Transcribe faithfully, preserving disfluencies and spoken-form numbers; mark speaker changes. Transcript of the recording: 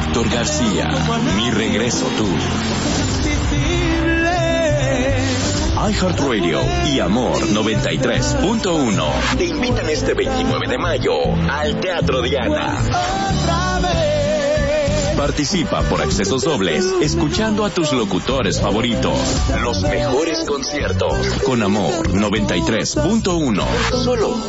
Speaker 1: Héctor García, Mi Regreso Tour. iHeartRadio y Amor noventa y tres punto uno te invitan este veintinueve de mayo al Teatro Diana. Participa por accesos dobles, escuchando a tus locutores favoritos. Los mejores conciertos con Amor noventa y tres punto uno. Solo